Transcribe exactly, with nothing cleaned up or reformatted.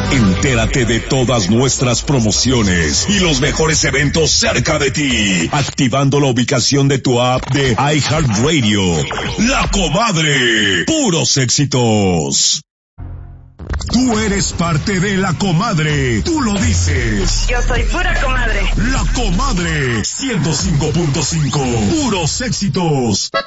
Entérate de todas nuestras promociones y los mejores eventos cerca de ti, activando la ubicación de tu app de iHeartRadio. La Comadre, puros éxitos. Tú eres parte de La Comadre, tú lo dices. Yo soy pura comadre. La Comadre, ciento cinco punto cinco, puros éxitos.